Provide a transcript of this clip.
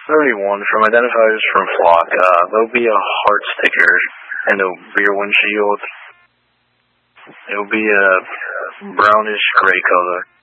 31 from identifiers from Flock. There'll be a heart sticker in the rear windshield. It'll be a brownish gray color.